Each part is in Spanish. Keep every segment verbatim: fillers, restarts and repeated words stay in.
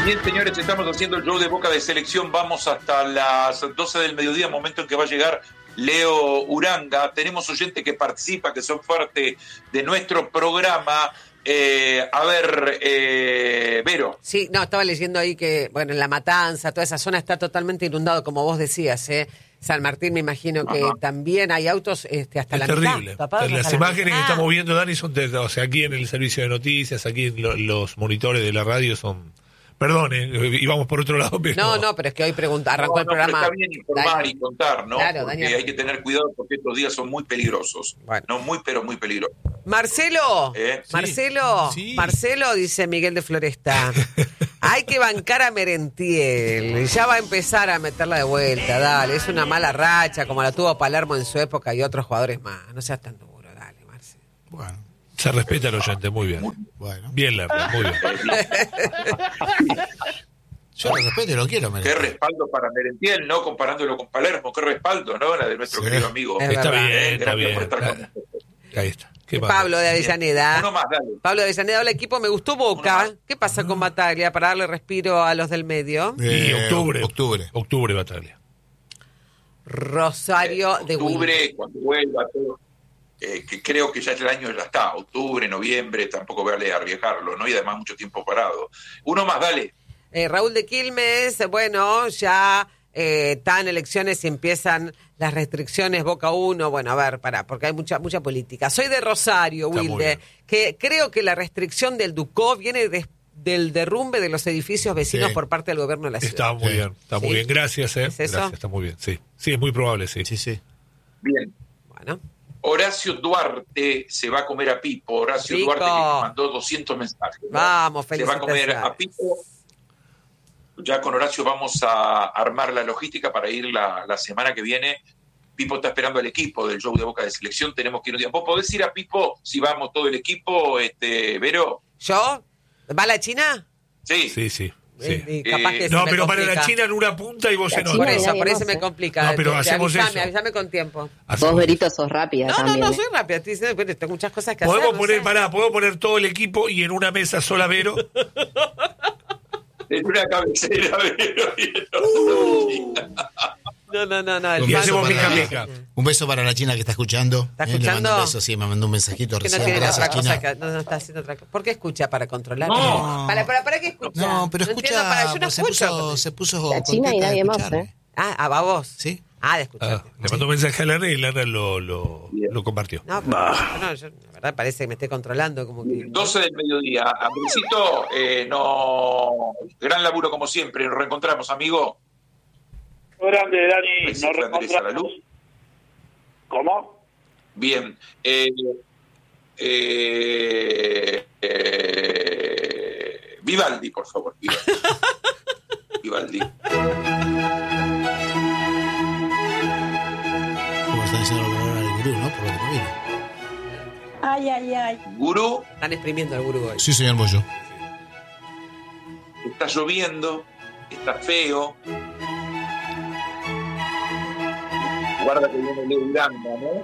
Bien, señores, estamos haciendo el show de Boca de Selección. Vamos hasta las doce del mediodía, momento en que va a llegar Leo Uranga. Tenemos oyente que participa, que son parte de nuestro programa. Eh, a ver, eh, Vero. Sí, no, estaba leyendo ahí que, bueno, en La Matanza, toda esa zona está totalmente inundado, como vos decías, ¿eh? San Martín, me imagino que Ajá. también hay autos este, hasta es la terrible. mitad. Tapados Las hasta imágenes la que estamos viendo, Dani, son de, o sea, aquí en el servicio de noticias, aquí en lo, los monitores de la radio son... Perdón, eh, íbamos por otro lado. Pero... No, no, pero es que hoy pregunta, arrancó no, el no, programa. Está bien informar Dani. y contar, ¿no? Claro, porque Dani. hay que tener cuidado porque estos días son muy peligrosos. Bueno. No, muy, pero muy peligrosos. Marcelo, ¿Eh? Marcelo, sí. Marcelo, dice Miguel de Floresta. Hay que bancar a Merentiel. Ya va a empezar a meterla de vuelta, dale. Es una mala racha, como la tuvo Palermo en su época y otros jugadores más. No seas tan duro, dale, Marcelo. Bueno. Se respeta al oyente, muy bien. Bueno. Bien, Lerner, muy bien. Yo lo respeto y lo quiero, Merentiel. Qué respaldo para Merentiel, ¿no? Comparándolo con Palermo, qué respaldo, ¿no? La de nuestro sí. querido amigo. Es está verdad. bien, eh, está bien. Ahí está. ¿Qué Pablo de Avellaneda. Uno más, dale. Pablo de Avellaneda, hola equipo, me gustó Boca. ¿Qué pasa con Bataglia para darle respiro a los del medio? Eh, y octubre. Octubre. Octubre, Bataglia. Rosario eh, de Octubre, Wilde. cuando vuelva todo. Eh, que creo que ya el año ya está, octubre, noviembre, tampoco vale arriesgarlo, ¿no? Y además mucho tiempo parado. Uno más, dale. Eh, Raúl de Quilmes, bueno, ya eh, están elecciones y empiezan las restricciones, Boca uno, bueno, a ver, pará, porque hay mucha mucha política. Soy de Rosario, está Wilde, que creo que la restricción del Ducó viene de, del derrumbe de los edificios vecinos sí. por parte del gobierno de la ciudad. Está muy sí. bien, está ¿Sí? muy bien, gracias, eh. ¿Es eso? Gracias, está muy bien, sí. Sí, es muy probable, sí. Sí, sí. Bien. Bueno. Horacio Duarte se va a comer a Pipo. Horacio Rico. Duarte que mandó doscientos mensajes. ¿no? Vamos, Se va a comer a Pipo. Ya con Horacio vamos a armar la logística para ir la, la semana que viene. Pipo está esperando al equipo del show de Boca de Selección. Tenemos que ir un día. ¿Vos podés ir a Pipo si vamos todo el equipo, este, Vero? ¿Yo? ¿Va a la China? Sí. Sí, sí. Sí. Eh, capaz que eh, no, pero complica. para la China en una punta y vos en otra. Por eso, por eso me complica. No, pero te, hacemos avísame, eso. avísame con tiempo. Hacemos vos, Verito, sos rápida no, también. No, no, ¿eh? soy rápida. Estoy diciendo, pero tengo muchas cosas que podemos hacer. Poner, no sé. pará, podemos poner todo el equipo y en una mesa sola Vero. En una cabecera, Vero. Uh. No, no, no, no. Y hacemos mica mica. Un beso para la China que está escuchando. ¿Está eh, escuchando? Le mando un beso, sí, me mandó un mensajito que recién. no tiene Gracias, otra cosa China. que, no, no está haciendo otra cosa. ¿Por qué escucha para controlar? No. Para, para, para qué escucha. No, pero no escucha. entiendo, para, yo no se, escucho. puso, se puso La China y nadie más, ¿eh? Ah, ¿a vos? Sí. Ah, de escucharte. Ah, le mandó un mensaje a Lerner y Lerner lo, lo, lo compartió. No, pero, ah. no, yo, la verdad parece que me esté controlando. Como que... doce del mediodía. Andresito, eh, no... gran laburo como siempre. Nos reencontramos, amigo. Grande, Dani. Nos reencontramos. ¿Cómo? Bien. Eh, eh, eh, Vivaldi, por favor. Vivaldi. Vivaldi. Como está diciendo el gurú, ¿no? Por lo que no vino. Ay, ay, ay. Gurú. Están exprimiendo al gurú hoy. Sí, señor Moyo. Está lloviendo, está feo. Guarda que viene Leo Uranga, ¿no?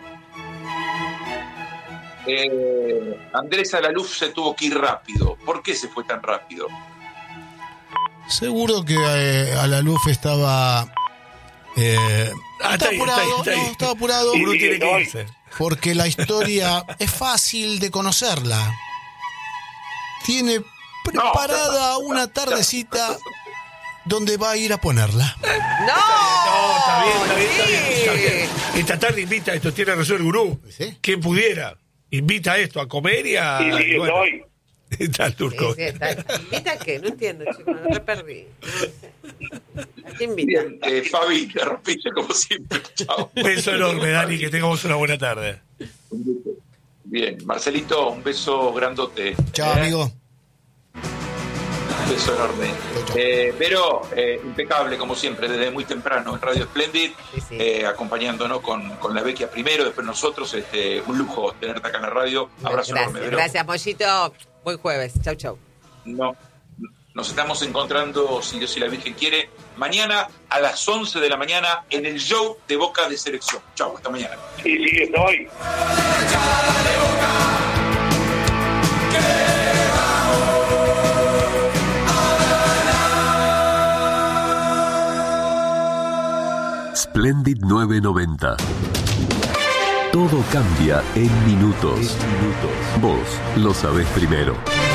Eh, Andrés Alaluf se tuvo que ir rápido. ¿Por qué se fue tan rápido? Seguro que eh, Alaluf estaba... Eh, ah, estaba ahí, apurado, está ahí, está ahí. no, estaba apurado. Uno tiene que irse. Porque la historia es fácil de conocerla. Tiene preparada no, una tardecita donde va a ir a ponerla. ¡No! No, está bien, está bien, está bien, está bien. Esta tarde invita a esto, tiene razón el gurú. ¿Sí? Quien pudiera, invita a esto, a comer y a... Sí, sí, y bueno, estoy. está el turco. Sí, sí, está. ¿Invita a qué? No entiendo, chicos, me perdí. No sé. ¿A qué invita? Bien, eh, Fabi, te rompiste como siempre. Chao. Un beso enorme, Dani, que tengamos una buena tarde. Bien, Marcelito, un beso grandote. Chao, ¿Eh? amigo. Un beso enorme. Eh, pero eh, impecable, como siempre, desde muy temprano en Radio Splendid, Sí, sí. eh, acompañándonos con, con la Vecchia primero, después nosotros. Este, un lujo tenerte acá en la radio. Abrazo Gracias, enorme, Vero. gracias, Mollito. Buen jueves. Chau, chau. No, nos estamos encontrando, si Dios y la Virgen quiere, mañana a las once de la mañana en el show de Boca de Selección. Chau, hasta mañana. Sí, sí, estoy. Que vamos a Splendid nueve noventa. Todo cambia en minutos. Vos lo sabés primero.